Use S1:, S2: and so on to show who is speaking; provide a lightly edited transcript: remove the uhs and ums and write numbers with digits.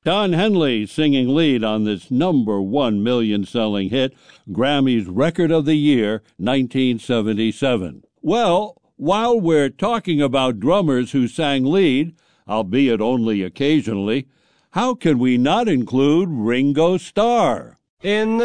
S1: Don Henley singing lead on this #1 million-selling hit, Grammy's Record of the Year, 1977. Well, while we're talking about drummers who sang lead, albeit only occasionally, how can we not include Ringo Starr? In the